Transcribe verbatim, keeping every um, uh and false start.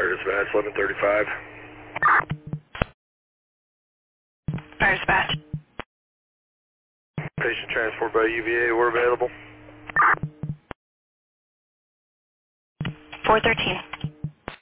Fire dispatch, eleven thirty-five. Fire dispatch. Patient transport by U V A, we're available. four thirteen.